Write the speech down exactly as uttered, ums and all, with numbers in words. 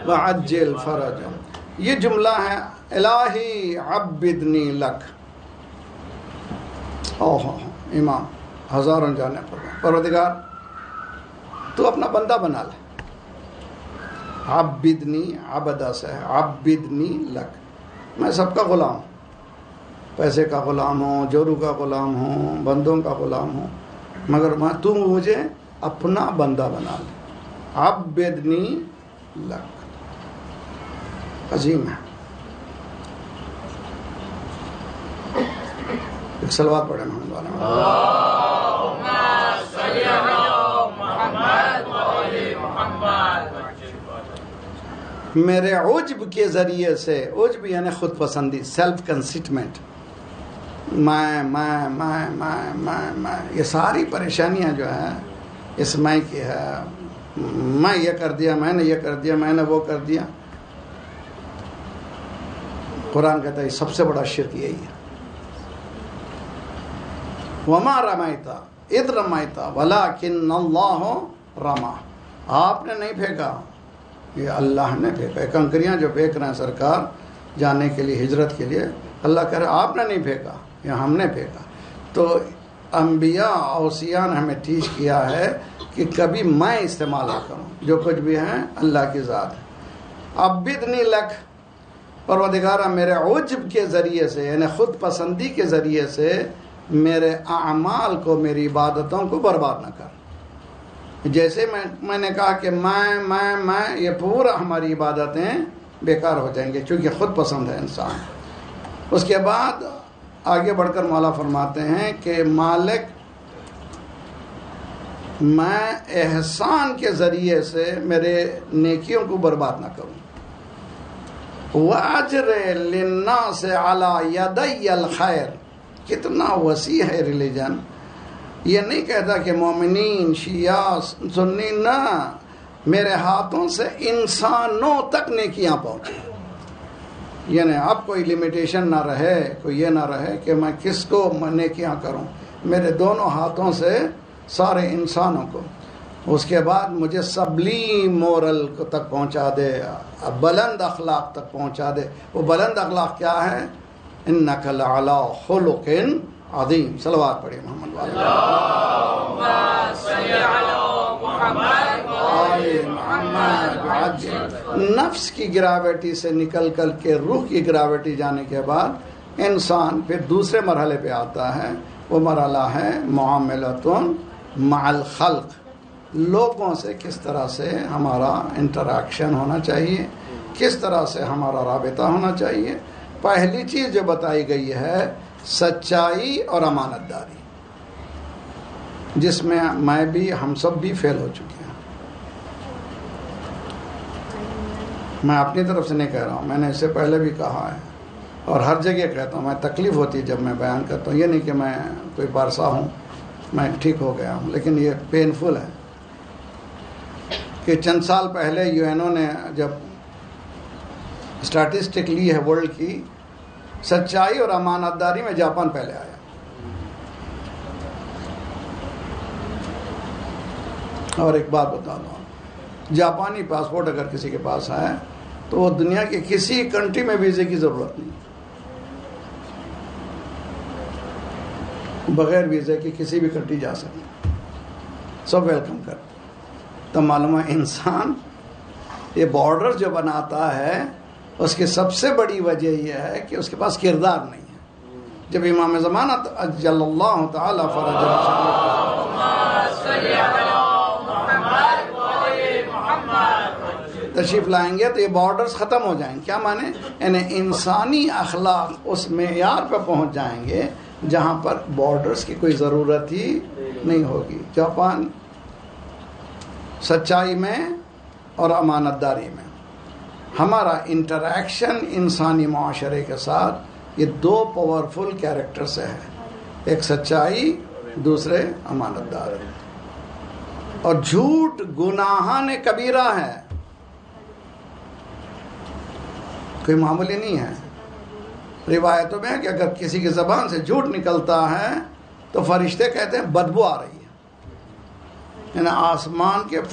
وعجل فرجا. یہ جملہ ہے الہی عبدنی لک. اوہ امام ہزاروں جانے پر پروردگار تو اپنا بندہ بنا لے. عبدنی عبدہ سے ہے عبدنی لک. میں سب کا غلام ہوں, پیسے کا غلام ہوں, جورو کا غلام ہوں, بندوں کا غلام ہوں, مگر میں تو مجھے اپنا بندہ بنا لے. عبدنی لک عظیم ہے. ایک صلوات پڑھیں محمد والے میرے عجب کے ذریعے سے. عجب یعنی خود پسندی, سیلف کنسٹمنٹ. میں میں میں میں میں میں یہ ساری پریشانیاں جو ہیں اس میں کی ہے. میں یہ کر دیا, میں نے یہ کر دیا, میں نے وہ کر دیا. قرآن کہتا ہے سب سے بڑا شرک یہی ہے. وما رمیتا اذ رمیتا ولکن اللہ رما. آپ نے نہیں پھینکا, یہ اللہ نے پھینکا. کنکریاں جو پھینک رہے ہیں سرکار جانے کے لیے, ہجرت کے لیے, اللہ کہہ رہا آپ نے نہیں پھینکا, یہ ہم نے پھینکا. تو انبیاء اوصیاء نے ہمیں ٹیچ کیا ہے کہ کبھی میں استعمال نہ کروں, جو کچھ بھی ہے اللہ کی ذات ہے. عبدنی لک, پروردگارہ میرے عجب کے ذریعے سے یعنی خود پسندی کے ذریعے سے میرے اعمال کو, میری عبادتوں کو برباد نہ کر. جیسے میں میں نے کہا کہ میں میں میں یہ پورا ہماری عبادتیں بیکار ہو جائیں گے چونکہ خود پسند ہے انسان. اس کے بعد آگے بڑھ کر مولا فرماتے ہیں کہ مالک میں احسان کے ذریعے سے میرے نیکیوں کو برباد نہ کروں. وَأَجْرِ لِلنَّاسِ عَلَى يَدَيَّ الْخَيْرِ. کتنا وسیع ہے ریلیجن. یہ نہیں کہتا کہ مومنین شیعہ سنی, نہ, میرے ہاتھوں سے انسانوں تک نیکیاں پہنچے. یعنی اب کوئی لمیٹیشن نہ رہے, کوئی یہ نہ رہے کہ میں کس کو نیکیاں کروں, میرے دونوں ہاتھوں سے سارے انسانوں کو. اس کے بعد مجھے سبلیم مورل کو تک پہنچا دے, بلند اخلاق تک پہنچا دے. وہ بلند اخلاق کیا ہے؟ انک لعلی خلق عظیم. صلوات پڑھیں محمد والے. اللہم صلی علی محمد وآل محمد. نفس کی گراویٹی سے نکل کر کے روح کی گراویٹی جانے کے بعد انسان پھر دوسرے مرحلے پہ آتا ہے. وہ مرحلہ ہے معاملتون مع الخلق. لوگوں سے کس طرح سے ہمارا انٹریکشن ہونا چاہیے, کس طرح سے ہمارا رابطہ ہونا چاہیے. پہلی چیز جو بتائی گئی ہے سچائی اور امانت داری, جس میں میں بھی ہم سب بھی فیل ہو چکے ہیں. میں اپنی طرف سے نہیں کہہ رہا ہوں, میں نے اس سے پہلے بھی کہا ہے اور ہر جگہ کہتا ہوں. میں تکلیف ہوتی ہے جب میں بیان کرتا ہوں. یہ نہیں کہ میں کوئی پارسا ہوں, میں ٹھیک ہو گیا ہوں, لیکن یہ پینفل ہے کہ چند سال پہلے یو این او نے جب اسٹیٹسٹک لی ہے ورلڈ کی, سچائی اور امانت داری میں جاپان پہلے آیا. اور ایک بات بتا دوں, جاپانی پاسپورٹ اگر کسی کے پاس ہے تو وہ دنیا کے کسی کنٹری میں ویزے کی ضرورت نہیں, بغیر ویزے کی کسی بھی کنٹری جا سکتے, سب ویلکم کر. تو معلوم ہے انسان یہ بارڈر جو بناتا ہے اس کی سب سے بڑی وجہ یہ ہے کہ اس کے پاس کردار نہیں ہے. جب امام زمانہ اجل اللہ تعالی فرجہ تشریف لائیں گے تو یہ بارڈرز ختم ہو جائیں گے. کیا مانے؟ یعنی انسانی اخلاق اس معیار پہ پہنچ جائیں گے جہاں پر بارڈرز کی کوئی ضرورت ہی نہیں ہوگی. جاپان سچائی میں اور امانت داری میں ہمارا انٹریکشن انسانی معاشرے کے ساتھ یہ دو پاورفل کیریکٹر سے ہے, ایک سچائی, دوسرے امانت دار. اور جھوٹ گناہان کبیرہ ہے, کوئی معمولی نہیں ہے. روایتوں میں ہے کہ اگر کسی کی زبان سے جھوٹ نکلتا ہے تو فرشتے کہتے ہیں بدبو آ رہی ہے, یعنی آسمان کے